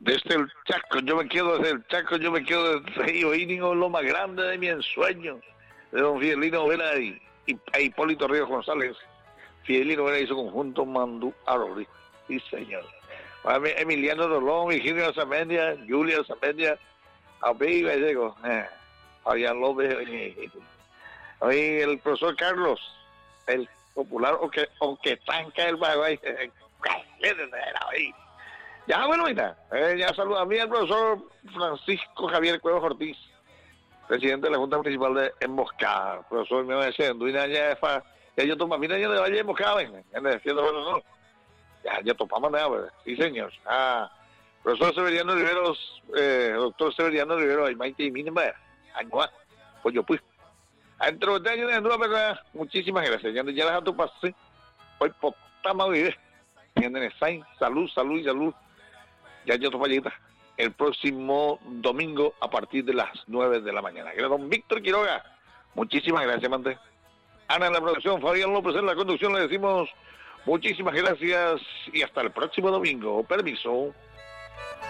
Desde el Chaco, yo me quedo desde el Chaco, yo me quedo desde Río Íñigo, lo más grande de mi ensueño, de don Fidelino Vera e Hipólito Ríos González. Fidelino Vera y su conjunto Mandú Aroli. Sí, señor. Emiliano Rolón, Virginia Zamendia, Julia Zamendia, Abel Gallego, Fabián López, el profesor Carlos, el popular aunque tanca el bajo ahí. Ya, bueno, mira, ya saluda a mí el profesor Francisco Javier Cuevas Ortiz, presidente de la Junta Municipal de Emboscada. Profesor, me va diciendo, ya yo tomo, mira, yo de Valle de Emboscada, en el cielo de los ya topamos nada, ¿verdad? Sí, señor. Profesor Severiano Riveros, doctor Severiano Rivero, ay, Maite y Minimba, Añoa, pues yo pues. Dentro de años de nuevo, muchísimas gracias. Ya les a tu pase, hoy potama vive. Salud, salud y salud. Ya yo topallita. El próximo domingo a partir de las 9 de la mañana. Era don Víctor Quiroga. Muchísimas gracias, Mante. Ana en la producción, Fabián López en la conducción, le decimos muchísimas gracias y hasta el próximo domingo. Permiso.